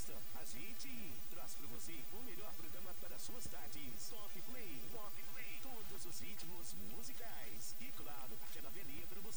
gosta? A gente traz pra você o melhor programa para suas tardes. Top Play. Top Play. Todos os ritmos musicais. E claro, aquela velhinha pra você